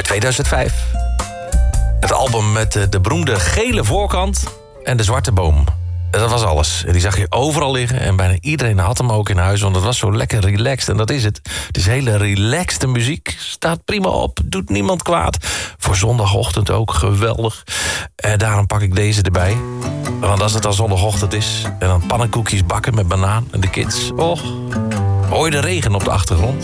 2005. Het album met de beroemde gele voorkant en de zwarte boom. Dat was alles. En die zag je overal liggen. En bijna iedereen had hem ook in huis. Want het was zo lekker relaxed. En dat is het. Het is hele relaxte muziek. Staat prima op. Doet niemand kwaad. Voor zondagochtend ook geweldig. Daarom pak ik deze erbij. Want als het dan zondagochtend is. En dan pannenkoekjes bakken met banaan. En de kids. Oh, hoor je de regen op de achtergrond?